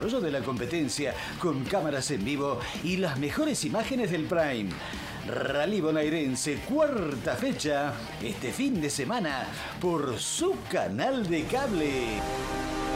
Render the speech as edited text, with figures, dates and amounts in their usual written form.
de la competencia con cámaras en vivo y las mejores imágenes del Prime. Rally Bonaerense, cuarta fecha, este fin de semana, por su canal de cable.